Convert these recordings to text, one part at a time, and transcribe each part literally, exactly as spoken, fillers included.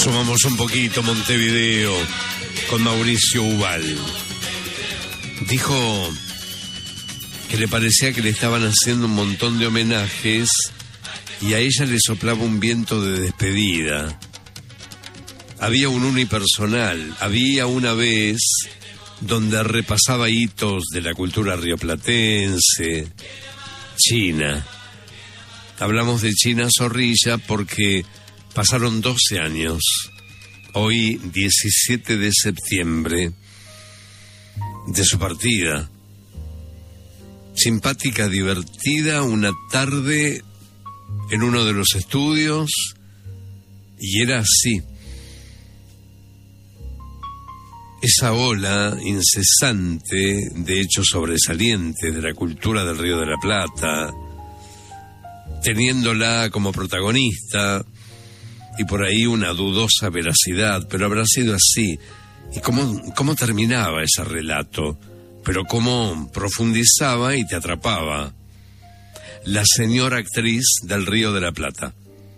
Sumamos un poquito Montevideo con Mauricio Ubal. Dijo que le parecía que le estaban haciendo un montón de homenajes y a ella le soplaba un viento de despedida. Había un unipersonal, había una vez donde repasaba hitos de la cultura rioplatense, China. Hablamos de China Zorrilla porque pasaron doce años. Hoy, diecisiete de septiembre, de su partida. Simpática, divertida, una tarde en uno de los estudios, y era así. Esa ola incesante de hechos sobresalientes de la cultura del Río de la Plata, teniéndola como protagonista, y por ahí una dudosa veracidad, pero habrá sido así. ¿Y cómo, cómo terminaba ese relato? Pero cómo profundizaba y te atrapaba. La señora actriz del Río de la Plata.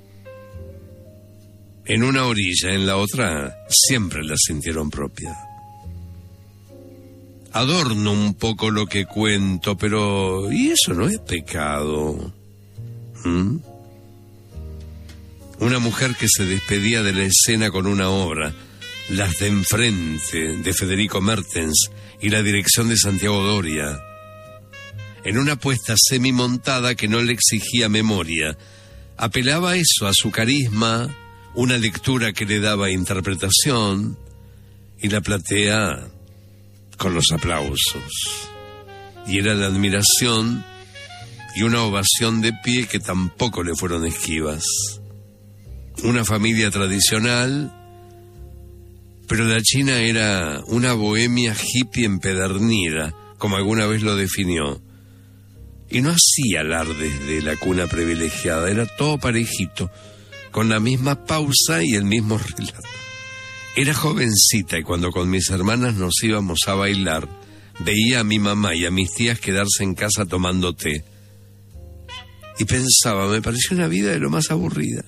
En una orilla, en la otra, siempre la sintieron propia. Adorno un poco lo que cuento, pero... ¿y eso no es pecado? ¿Mm? Una mujer que se despedía de la escena con una obra, Las de Enfrente, de Federico Mertens, y la dirección de Santiago Doria, en una puesta semi-montada que no le exigía memoria. Apelaba a eso, a su carisma, una lectura que le daba interpretación, y la platea con los aplausos. Y era la admiración y una ovación de pie que tampoco le fueron esquivas. Una familia tradicional, pero la China era una bohemia hippie empedernida, como alguna vez lo definió. Y no hacía alardes de la cuna privilegiada, era todo parejito, con la misma pausa y el mismo relato. Era jovencita y cuando con mis hermanas nos íbamos a bailar, veía a mi mamá y a mis tías quedarse en casa tomando té. Y pensaba, me pareció una vida de lo más aburrida.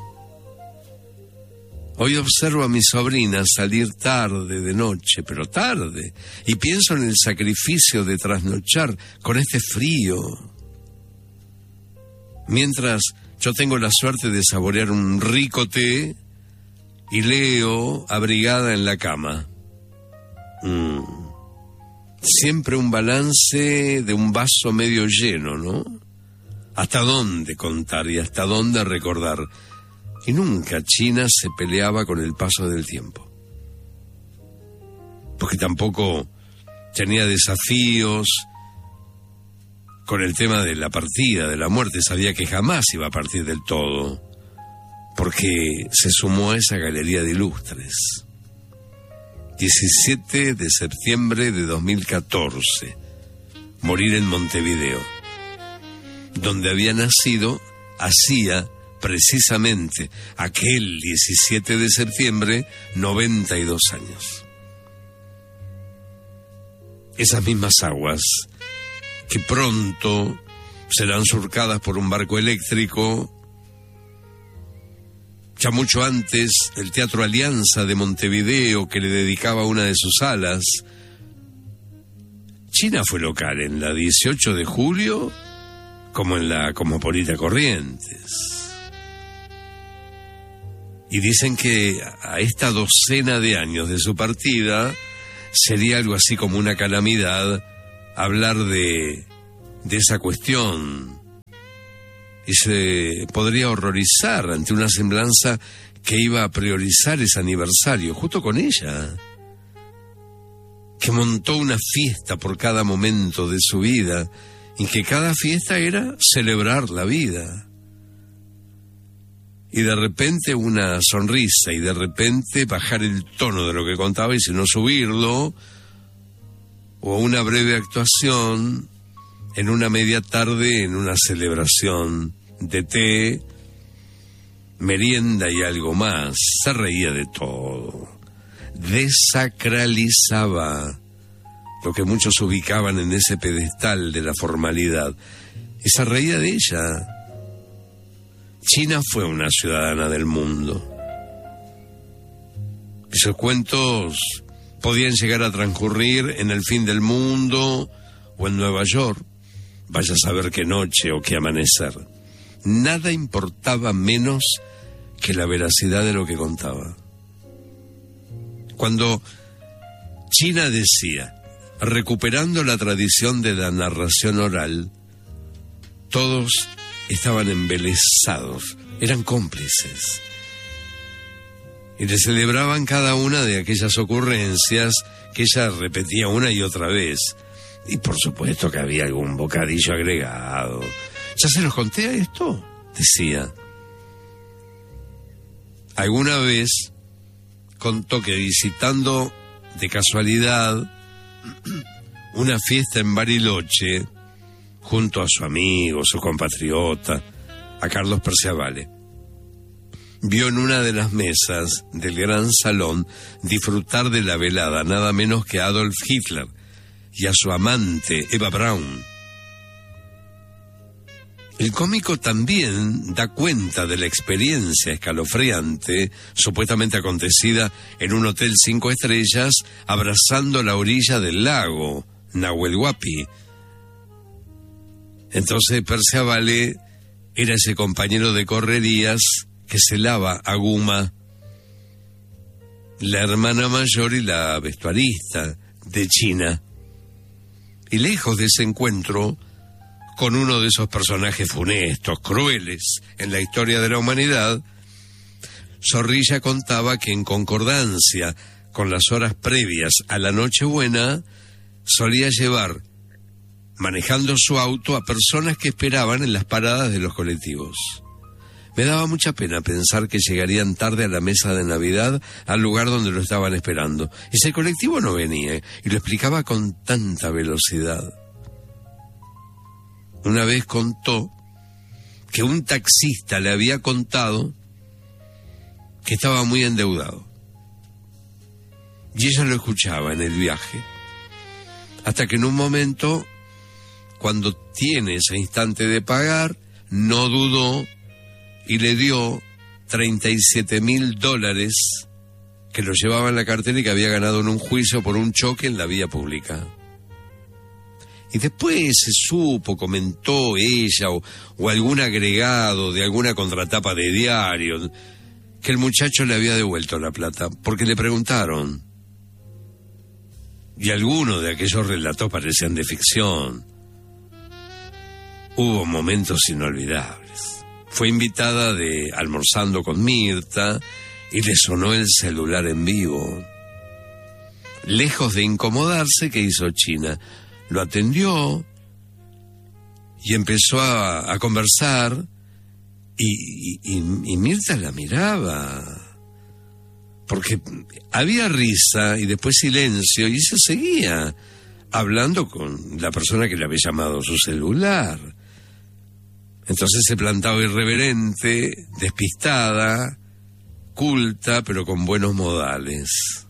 Hoy observo a mis sobrinas salir tarde, de noche, pero tarde, y pienso en el sacrificio de trasnochar con este frío. Mientras yo tengo la suerte de saborear un rico té y leo abrigada en la cama. Mm. Siempre un balance de un vaso medio lleno, ¿no? ¿Hasta dónde contar y hasta dónde recordar? Y nunca China se peleaba con el paso del tiempo. Porque tampoco tenía desafíos con el tema de la partida, de la muerte. Sabía que jamás iba a partir del todo, porque se sumó a esa galería de ilustres. diecisiete de septiembre de dos mil catorce, morir en Montevideo, donde había nacido, hacía precisamente aquel diecisiete de septiembre, noventa y dos años. Esas mismas aguas que pronto serán surcadas por un barco eléctrico. Ya mucho antes, el Teatro Alianza de Montevideo, que le dedicaba una de sus salas. China fue local en la dieciocho de julio, como en la Cosmopolita Corrientes. Y dicen que a esta docena de años de su partida sería algo así como una calamidad hablar de, de esa cuestión. Y se podría horrorizar ante una semblanza que iba a priorizar ese aniversario, justo con ella, que montó una fiesta por cada momento de su vida, y que cada fiesta era celebrar la vida. Y de repente una sonrisa, y de repente bajar el tono de lo que contaba y si no subirlo, o una breve actuación en una media tarde en una celebración de té, merienda y algo más. Se reía de todo, desacralizaba lo que muchos ubicaban en ese pedestal de la formalidad, y se reía de ella. China fue una ciudadana del mundo. Esos cuentos podían llegar a transcurrir en el fin del mundo o en Nueva York, vaya a saber qué noche o qué amanecer. Nada importaba menos que la veracidad de lo que contaba. Cuando China decía, recuperando la tradición de la narración oral, todos estaban embelesados, eran cómplices. Y le celebraban cada una de aquellas ocurrencias que ella repetía una y otra vez. Y por supuesto que había algún bocadillo agregado. ¿Ya se los conté a esto?, decía. Alguna vez contó que visitando de casualidad una fiesta en Bariloche, junto a su amigo, su compatriota, a Carlos Perciavale, vio en una de las mesas del gran salón disfrutar de la velada nada menos que a Adolf Hitler y a su amante Eva Braun. El cómico también da cuenta de la experiencia escalofriante, supuestamente acontecida en un hotel cinco estrellas, abrazando la orilla del lago Nahuel Huapi. Entonces Perciavale era ese compañero de correrías que celaba a Guma, la hermana mayor y la vestuarista de China. Y lejos de ese encuentro con uno de esos personajes funestos, crueles en la historia de la humanidad, Zorrilla contaba que en concordancia con las horas previas a la Nochebuena, solía llevar, manejando su auto, a personas que esperaban en las paradas de los colectivos. Me daba mucha pena pensar que llegarían tarde a la mesa de Navidad, al lugar donde lo estaban esperando. Ese colectivo no venía, y lo explicaba con tanta velocidad. Una vez contó que un taxista le había contado que estaba muy endeudado. Y ella lo escuchaba en el viaje. Hasta que en un momento, cuando tiene ese instante de pagar, no dudó y le dio treinta y siete mil dólares que lo llevaba en la cartera y que había ganado en un juicio por un choque en la vía pública. Y después se supo, comentó ella o, o algún agregado de alguna contratapa de diario, que el muchacho le había devuelto la plata, porque le preguntaron. Y algunos de aquellos relatos parecían de ficción. Hubo momentos inolvidables. Fue invitada de Almorzando con Mirta y le sonó el celular en vivo. Lejos de incomodarse, ¿qué hizo China? Lo atendió y empezó a, a conversar y, y, y Mirta la miraba, porque había risa y después silencio y ella seguía hablando con la persona que le había llamado su celular. Entonces se plantaba irreverente, despistada, culta, pero con buenos modales.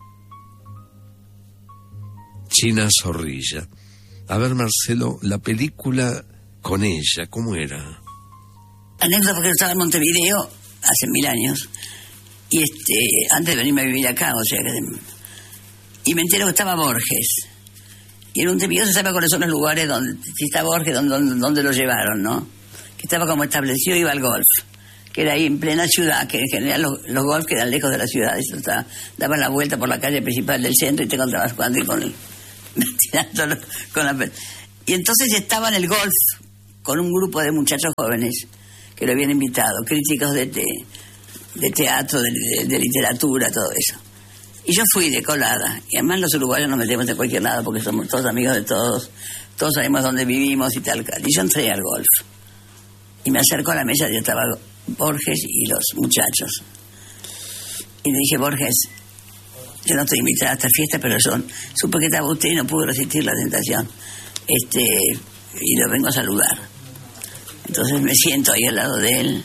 China Zorrilla. A ver, Marcelo, la película con ella, ¿cómo era? Anécdota, porque yo estaba en Montevideo hace mil años, y este antes de venirme a vivir acá, o sea, y me entero que estaba Borges. Y en Montevideo se sabe cuáles son los lugares donde, si está Borges, donde, donde, donde lo llevaron, ¿no? Que estaba como establecido, iba al golf, que era ahí en plena ciudad, que en general los, los golf quedan lejos de la ciudad, eso está, daban la vuelta por la calle principal del centro y te encontrabas jugando y con el... tirándolo con la... Y entonces estaba en el golf con un grupo de muchachos jóvenes que lo habían invitado, críticos de, te, de teatro, de, de, de literatura, todo eso. Y yo fui de colada, y además los uruguayos nos metemos de cualquier lado porque somos todos amigos de todos, todos sabemos dónde vivimos y tal. Y yo entré al golf y me acerco a la mesa y estaba Borges y los muchachos. Y le dije, Borges, yo no estoy invitada a esta fiesta, pero son, supe que estaba usted y no pude resistir la tentación. Este, y lo vengo a saludar. Entonces me siento ahí al lado de él.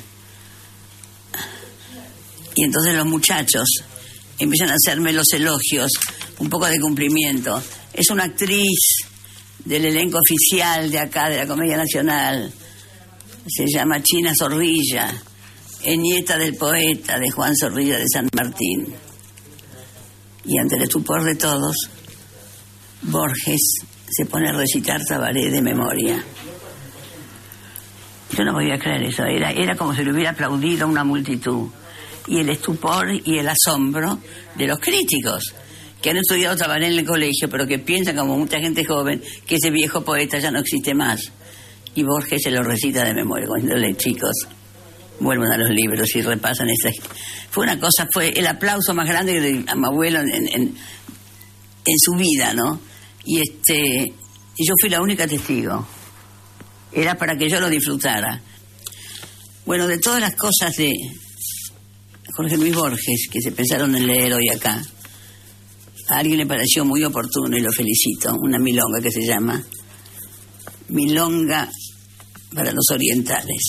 Y entonces los muchachos empiezan a hacerme los elogios, un poco de cumplimiento. Es una actriz del elenco oficial de acá, de la Comedia Nacional. Se llama China Zorrilla. Es nieta del poeta de Juan Zorrilla de San Martín. Y ante el estupor de todos, Borges se pone a recitar Tabaré de memoria. Yo no podía creer eso, era, era como si le hubiera aplaudido una multitud. Y el estupor y el asombro de los críticos, que han estudiado Tabaré en el colegio, pero que piensan, como mucha gente joven, que ese viejo poeta ya no existe más. Y Borges se lo recita de memoria, diciéndole, chicos, vuelvan a los libros y repasan esa. Fue una cosa, fue el aplauso más grande de mi abuelo en, en, en su vida, ¿no? Y este, y yo fui la única testigo. Era para que yo lo disfrutara. Bueno, de todas las cosas de Jorge Luis Borges que se pensaron en leer hoy acá, a alguien le pareció muy oportuno y lo felicito, una milonga que se llama Milonga para los Orientales.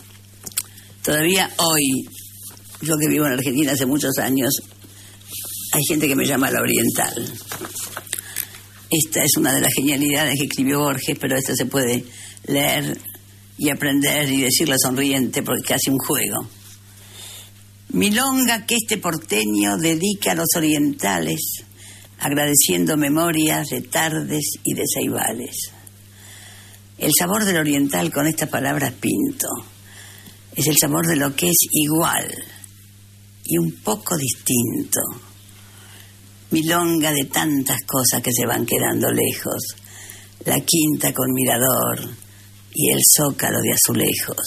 Todavía hoy, yo que vivo en Argentina hace muchos años, hay gente que me llama la Oriental. Esta es una de las genialidades que escribió Borges, pero esta se puede leer y aprender y decirla sonriente porque es casi un juego. Milonga que este porteño dedica a los orientales, agradeciendo memorias de tardes y de ceibales. El sabor del oriental con estas palabras pinto es el sabor de lo que es igual y un poco distinto. Milonga de tantas cosas que se van quedando lejos, la quinta con mirador y el zócalo de azulejos.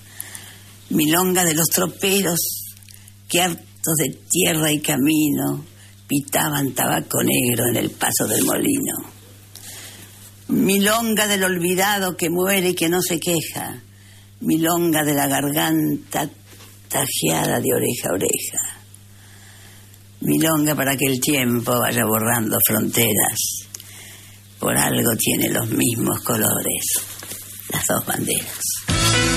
Milonga de los troperos que hartos de tierra y camino pitaban tabaco negro en el paso del molino. Milonga del olvidado que muere y que no se queja. Milonga de la garganta tajeada de oreja a oreja. Milonga para que el tiempo vaya borrando fronteras. Por algo tiene los mismos colores, las dos banderas.